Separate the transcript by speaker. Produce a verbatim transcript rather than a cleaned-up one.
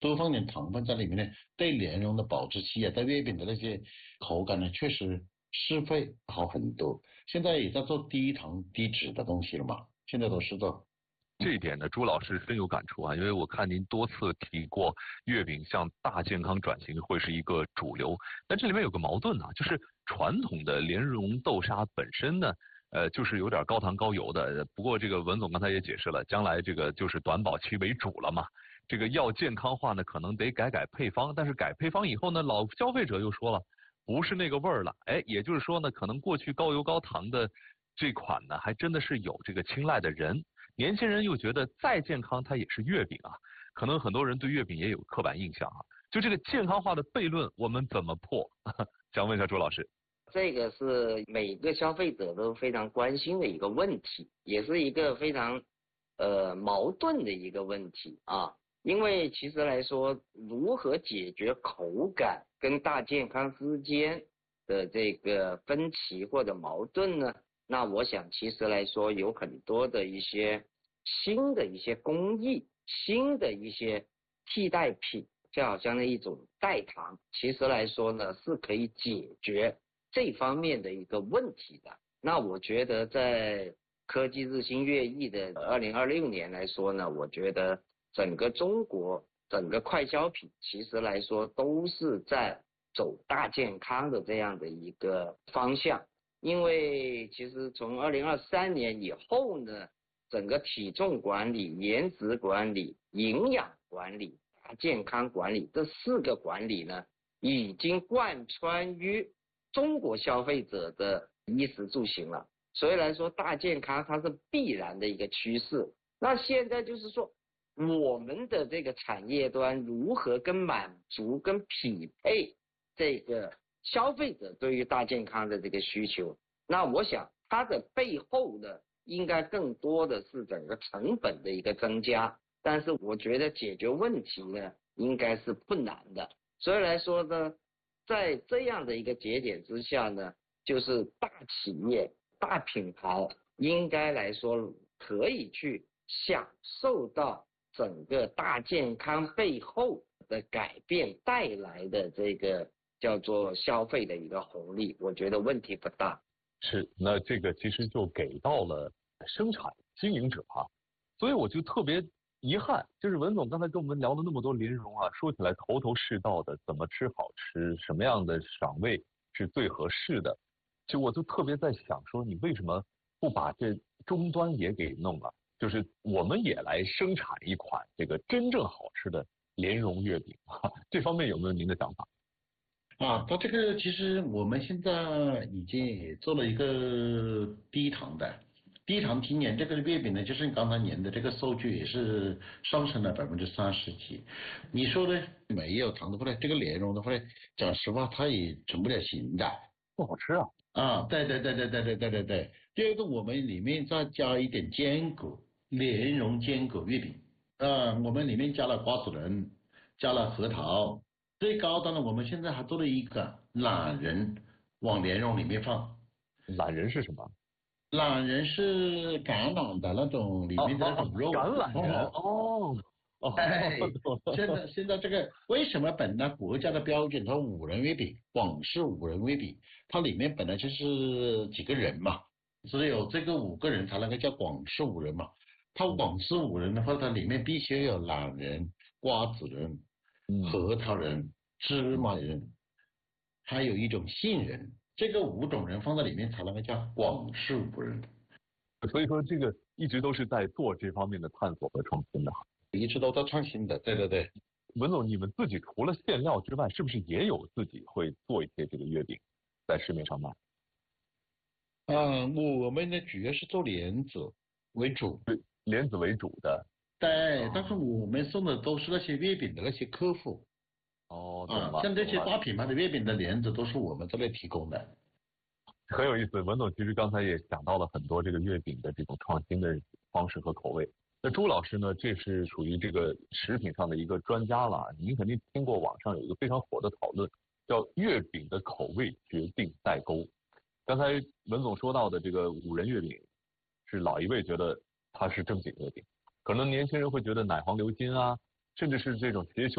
Speaker 1: 多放点糖分在里面呢，对莲蓉的保质期啊，对月饼的那些口感呢，确实是会好很多。现在也在做低糖低脂的东西了嘛，现在都是做。
Speaker 2: 这一点呢，朱老师深有感触啊，因为我看您多次提过月饼向大健康转型会是一个主流，但这里面有个矛盾啊，就是传统的莲蓉豆沙本身呢，呃，就是有点高糖高油的。不过这个文总刚才也解释了，将来这个就是短保期为主了嘛。这个要健康化呢，可能得改改配方，但是改配方以后呢，老消费者又说了，不是那个味儿了。哎，也就是说呢，可能过去高油高糖的这款呢，还真的是有这个青睐的人。年轻人又觉得再健康它也是月饼啊，可能很多人对月饼也有刻板印象啊。就这个健康化的悖论，我们怎么破？想问一下朱老师。
Speaker 3: 这个是每个消费者都非常关心的一个问题，也是一个非常呃矛盾的一个问题啊。因为其实来说，如何解决口感跟大健康之间的这个分歧或者矛盾呢？那我想其实来说有很多的一些新的一些工艺，新的一些替代品，就好像那一种代糖，其实来说呢是可以解决这方面的一个问题的。那我觉得在科技日新月异的二零二六年来说呢，我觉得整个中国整个快消品其实来说都是在走大健康的这样的一个方向。因为其实从二零二三年以后呢，整个体重管理、颜值管理、营养管理、健康管理这四个管理呢，已经贯穿于中国消费者的衣食住行了。所以来说，大健康它是必然的一个趋势。那现在就是说，我们的这个产业端如何跟满足、跟匹配这个消费者对于大健康的这个需求，那我想它的背后呢，应该更多的是整个成本的一个增加，但是我觉得解决问题呢，应该是不难的。所以来说呢，在这样的一个节点之下呢，就是大企业、大品牌应该来说可以去享受到整个大健康背后的改变带来的这个叫做消费的一个红利，我觉得问题不大。
Speaker 2: 是，那这个其实就给到了生产经营者啊，所以我就特别遗憾，就是文总刚才跟我们聊了那么多莲蓉啊，说起来头头是道的，怎么吃好吃，什么样的赏味是最合适的，就我就特别在想说，你为什么不把这终端也给弄了？就是我们也来生产一款这个真正好吃的莲蓉月饼啊，这方面有没有您的想法？
Speaker 1: 啊，它这个其实我们现在已经也做了一个低糖的，低糖今年这个月饼呢，就是你刚才年的这个数据也是上升了百分之三十几。你说的没有糖的话呢，这个莲蓉的话呢，讲实话它也成不了型的，
Speaker 2: 不好吃啊。
Speaker 1: 啊，对对对对对对对对对。第二个，我们里面再加一点坚果，莲蓉坚果月饼，啊，我们里面加了瓜子仁，加了核桃。最高端的，我们现在还做了一个懒人往莲蓉里面放。
Speaker 2: 懒人是什么？
Speaker 1: 懒人是橄榄的那种里面的那种肉。
Speaker 2: 哦哦哦、橄榄仁哦。哦，
Speaker 1: 哎，现在现在这个为什么本来国家的标准它五仁月饼，广式五仁月饼，它里面本来就是几个人嘛，只有这个五个人才能够叫广式五仁嘛。它广式五仁的话，它里面必须有懒人、瓜子仁、核桃仁、芝麻仁，还有一种杏仁，这个五种仁放在里面才能够叫广式五仁。
Speaker 2: 所以说这个一直都是在做这方面的探索和创新的。
Speaker 1: 一直都在创新的，对对对。
Speaker 2: 文总，你们自己除了馅料之外，是不是也有自己会做一些这个月饼，在市面上卖？
Speaker 1: 嗯，我们呢主要是做莲子为主，
Speaker 2: 对，莲子为主的。
Speaker 1: 对，但是我们送的都是那些月饼的那些客户。
Speaker 2: 哦，
Speaker 1: 啊，像这些大品牌的月饼的莲子都是我们这里提供的。
Speaker 2: 很有意思，文总其实刚才也讲到了很多这个月饼的这种创新的方式和口味。那朱老师呢，这是属于这个食品上的一个专家了。您肯定听过网上有一个非常火的讨论，叫月饼的口味决定代沟。刚才文总说到的这个五仁月饼，是老一辈觉得它是正经月饼，可能年轻人会觉得奶黄流金啊，甚至是这种斜胸